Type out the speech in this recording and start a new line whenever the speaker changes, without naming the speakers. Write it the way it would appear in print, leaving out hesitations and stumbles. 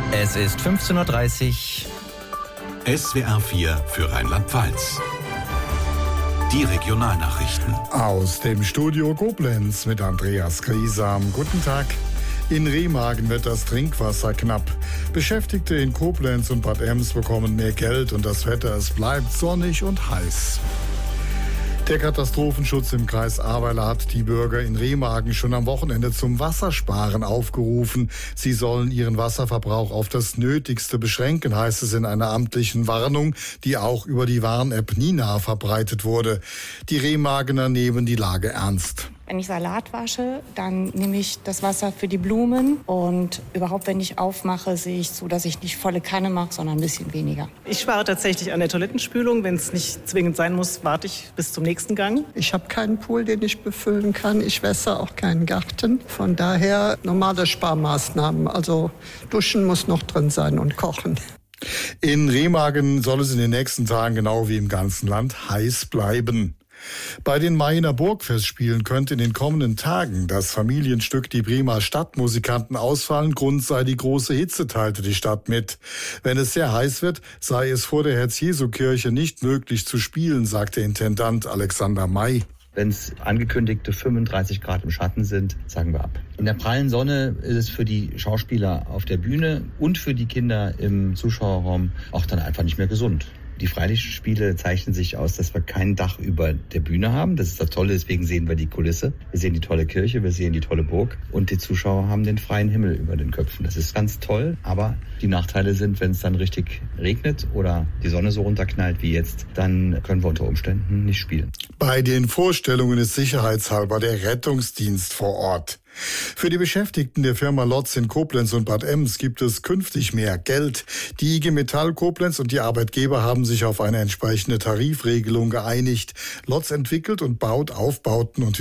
Es ist 15:30 Uhr.
SWR 4 für Rheinland-Pfalz. Die Regionalnachrichten.
Aus dem Studio Koblenz mit Andreas Griesam. Guten Tag. In Remagen wird das Trinkwasser knapp. Beschäftigte in Koblenz und Bad Ems bekommen mehr Geld und das Wetter, es bleibt sonnig und heiß. Der Katastrophenschutz im Kreis Ahrweiler hat die Bürger in Remagen schon am Wochenende zum Wassersparen aufgerufen. Sie sollen ihren Wasserverbrauch auf das Nötigste beschränken, heißt es in einer amtlichen Warnung, die auch über die Warn-App Nina verbreitet wurde. Die Remagener nehmen die Lage ernst.
Wenn ich Salat wasche, dann nehme ich das Wasser für die Blumen und überhaupt, wenn ich aufmache, sehe ich zu, dass ich nicht volle Kanne mache, sondern ein bisschen weniger.
Ich spare tatsächlich an der Toilettenspülung. Wenn es nicht zwingend sein muss, warte ich bis zum nächsten Gang.
Ich habe keinen Pool, den ich befüllen kann. Ich wässere auch keinen Garten. Von daher normale Sparmaßnahmen. Also duschen muss noch drin sein und kochen.
In Remagen soll es in den nächsten Tagen genau wie im ganzen Land heiß bleiben. Bei den Mayener Burgfestspielen könnte in den kommenden Tagen das Familienstück Die Bremer Stadtmusikanten ausfallen. Grund sei die große Hitze, teilte die Stadt mit. Wenn es sehr heiß wird, sei es vor der Herz-Jesu-Kirche nicht möglich zu spielen, sagte Intendant Alexander May.
Wenn es angekündigte 35 Grad im Schatten sind, sagen wir ab. In der prallen Sonne ist es für die Schauspieler auf der Bühne und für die Kinder im Zuschauerraum auch dann einfach nicht mehr gesund. Die Freilichtspiele zeichnen sich aus, dass wir kein Dach über der Bühne haben. Das ist das Tolle, deswegen sehen wir die Kulisse. Wir sehen die tolle Kirche, wir sehen die tolle Burg und die Zuschauer haben den freien Himmel über den Köpfen. Das ist ganz toll, aber die Nachteile sind, wenn es dann richtig regnet oder die Sonne so runterknallt wie jetzt, dann können wir unter Umständen nicht spielen.
Bei den Vorstellungen ist sicherheitshalber der Rettungsdienst vor Ort. Für die Beschäftigten der Firma Lotz in Koblenz und Bad Ems gibt es künftig mehr Geld. Die IG Metall Koblenz und die Arbeitgeber haben sich auf eine entsprechende Tarifregelung geeinigt. Lotz entwickelt und baut Aufbauten und